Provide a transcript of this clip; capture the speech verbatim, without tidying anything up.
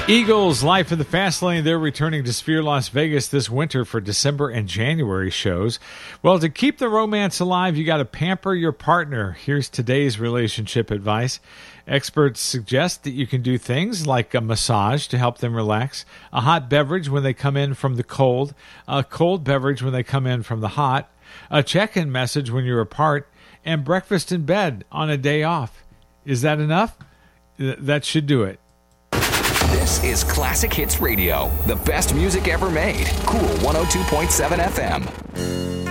Eagles, Life in the Fast Lane, they're returning to Sphere Las Vegas this winter for December and January shows. Well, to keep the romance alive, you got to pamper your partner. Here's today's relationship advice. Experts suggest that you can do things like a massage to help them relax, a hot beverage when they come in from the cold, a cold beverage when they come in from the hot, a check-in message when you're apart, and breakfast in bed on a day off. Is that enough? Th- that should do it. This is Classic Hits Radio, the best music ever made. Cool one oh two point seven F M.